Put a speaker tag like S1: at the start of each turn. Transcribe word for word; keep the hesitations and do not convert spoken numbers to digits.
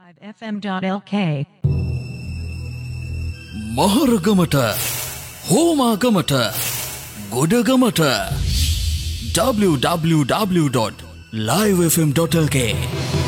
S1: f m dot l k
S2: මහරගමට හෝමාගමට ගොඩගමට w w w dot live f m dot l k